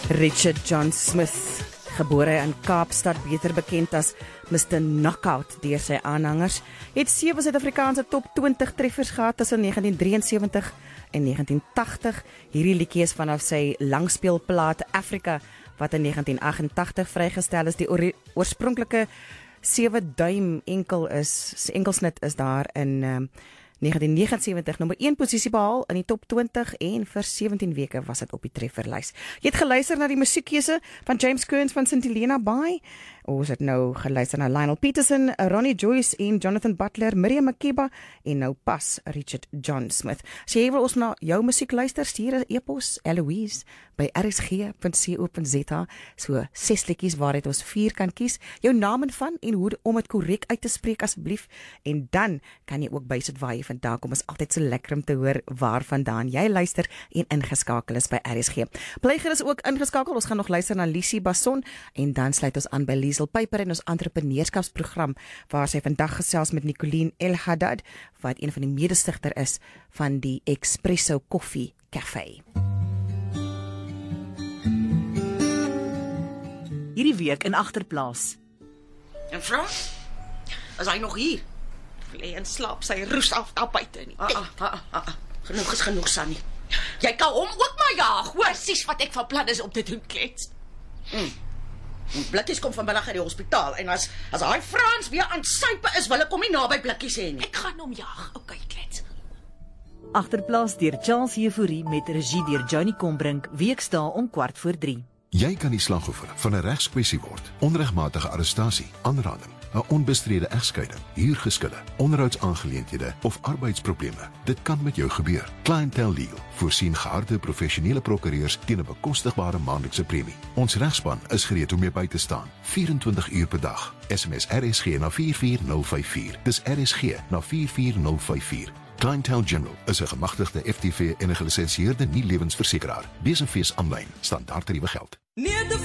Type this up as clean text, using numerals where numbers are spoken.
Richard John Smith, gebore in Kaapstad, beter bekend as Mr. Knockout deur sy aanhangers, het 7 Suid-Afrikaanse top 20 treffers gehad tussen 1973 en 1980. Hierdie liedjie is vanaf sy langspeelplaat Africa, wat in 1988 vrygestel is. Die oorspronklike 7 duim enkelsnit is daar in 1979 nommer 1 posisie behaal in die top 20 en vir 17 weke was dit op die trefferlys. Jy het geluister na die musiekkeuse van James Kearns van St. Helena Bay. Ons het nou geluister na Lionel Peterson, Ronnie Joyce en Jonathan Butler, Miriam Makeba en nou pas Richard John Smith. As jy wil ons na jou musiek luister, stuur 'n e-pos Eloise by rsg.co.za. So 6 liedjies waaruit ons 4 kan kies. Jou naam en van en hoe om dit korrek uit te spreek asseblief. En dan kan jy ook bysit waar jy vandag kom. Is altyd so lekker om te hoor waar vandaan jy luister en ingeskakel is by RSG. Blyger is ook ingeskakel. Ons gaan nog luister na Lisie Basson en dan sluit ons aan by Liesel Piper in ons entrepreneurskapsprogram waar sy vandag gesels met Nicoline El-Haddad wat een van die mede-stigter is van die Espresso Koffie Café. Hierdie week in Agterplaas. En Frans, is hy nog hier? Lê en slaap sy roes af daar buite nie. Genoeg is genoeg, Sannie. Jy kan hom ook maar jaag, hoor. Presies wat ek van plan is om te doen, klets. Blikkies kom vanmiddag uit die hospitaal en as hy Frans weer aan sype is, wil ek hom nie naby Blikkies hê nie. Ek gaan hom jaag. Okay, klets. Agterplaas deur Charles Jefouri met regie deur Johnny Combrink, weksdae om 2:45. Jy kan die slagoffer van 'n regskwessie word. Onregmatige arrestasie, aanranding, 'n onbestrede egskeiding, huurgeskille, onderhoudsaangeleenthede of arbeidsprobleme. Dit kan met jou gebeur. Clientele Legal voorsien geharde professionele prokureurs teen 'n bekostigbare maandelikse premie. Ons regspan is gereed om jou by te staan, 24 uur per dag. SMS RSG na 44054. Dis RSG na 44054. Clientele General is 'n gemagtigde FTV en 'n gelisensieerde nie-lewensversekeraar. Besenfees aanlyn, standaard tariewe geld.